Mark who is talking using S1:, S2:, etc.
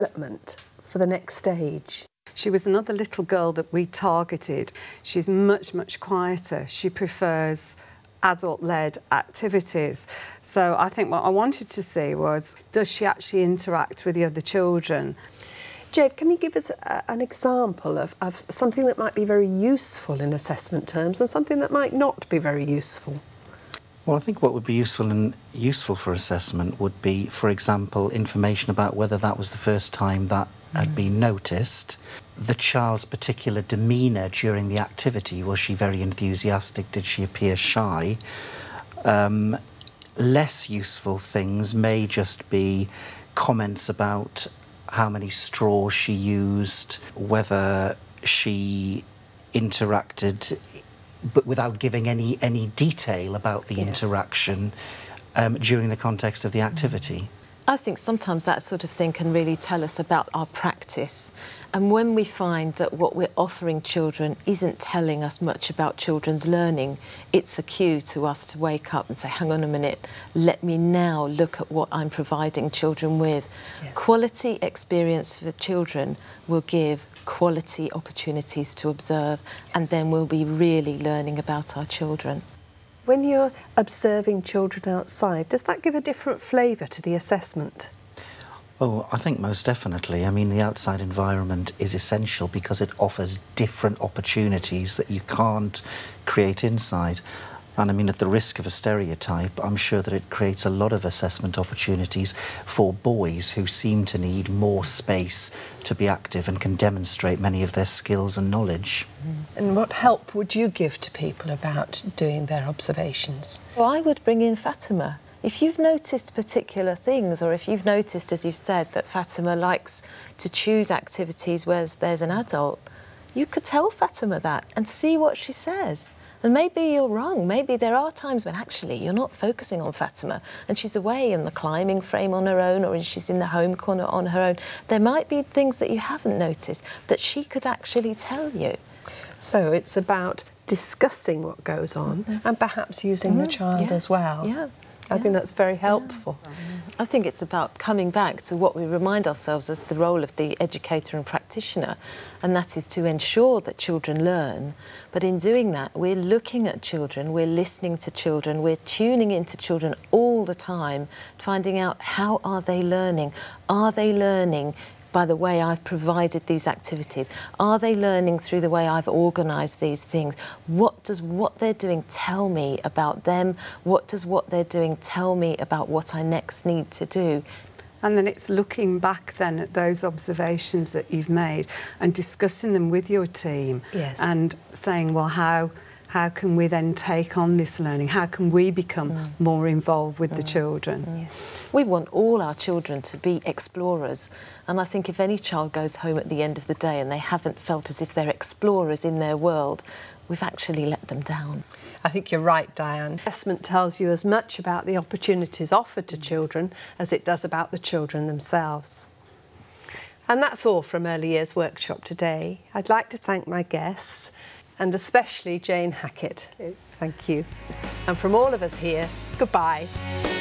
S1: development for the next stage?
S2: She was another little girl that we targeted. She's much, much quieter. She prefers adult-led activities. So I think what I wanted to see was, does she actually interact with the other children?
S1: Jade, can you give us an example of something that might be very useful in assessment terms and something that might not be very useful?
S3: Well, I think what would be useful for assessment would be, for example, information about whether that was the first time that had been noticed, the child's particular demeanour during the activity. Was she very enthusiastic? Did she appear shy? Less useful things may just be comments about how many straws she used, whether she interacted but without giving any detail about the interaction during the context of the activity.
S4: I think sometimes that sort of thing can really tell us about our practice. And when we find that what we're offering children isn't telling us much about children's learning, it's a cue to us to wake up and say, hang on a minute, let me now look at what I'm providing children with. Yes. Quality experience for children will give quality opportunities to observe, and then we'll be really learning about our children.
S1: When you're observing children outside, does that give a different flavour to the assessment?
S3: Oh, I think most definitely. I mean, the outside environment is essential because it offers different opportunities that you can't create inside. And I mean, at the risk of a stereotype, I'm sure that it creates a lot of assessment opportunities for boys who seem to need more space to be active and can demonstrate many of their skills and knowledge.
S1: And what help would you give to people about doing their observations?
S4: Well, I would bring in Fatima. If you've noticed particular things, or if you've noticed, as you've said, that Fatima likes to choose activities where there's an adult, you could tell Fatima that and see what she says. And maybe you're wrong. Maybe there are times when actually you're not focusing on Fatima and she's away in the climbing frame on her own, or she's in the home corner on her own. There might be things that you haven't noticed that she could actually tell you.
S1: So it's about discussing what goes on and perhaps using the child as well.
S4: Yeah.
S1: I think that's very helpful.
S4: I think it's about coming back to what we remind ourselves as the role of the educator and practitioner, and that is to ensure that children learn. But in doing that, we're looking at children, we're listening to children, we're tuning into children all the time, finding out how are they learning? Are they learning by the way I've provided these activities? Are they learning through the way I've organised these things? What does what they're doing tell me about them? What does what they're doing tell me about what I next need to do?
S2: And then it's looking back then at those observations that you've made and discussing them with your team.
S1: Yes.
S2: And saying, well, how can we then take on this learning? How can we become more involved with the children?
S4: Yes. We want all our children to be explorers, and I think if any child goes home at the end of the day and they haven't felt as if they're explorers in their world, we've actually let them down.
S1: I think you're right, Diane. Assessment tells you as much about the opportunities offered to children as it does about the children themselves. And that's all from Early Years Workshop today. I'd like to thank my guests, and especially Jane Hackett. Thank you. And from all of us here, goodbye.